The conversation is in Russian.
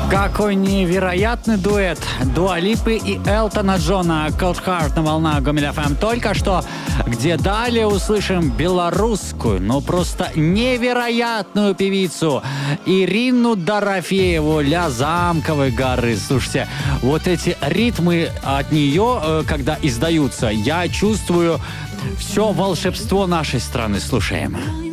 Какой невероятный дуэт Дуа Липы и Элтона Джона. Cold Heart на волнах Гомель ФМ только что, где далее услышим белорусскую, ну просто невероятную певицу Ирину Дорофееву «Ля замковой горы». Слушайте, вот эти ритмы от нее, когда издаются, я чувствую все волшебство нашей страны. Слушаем.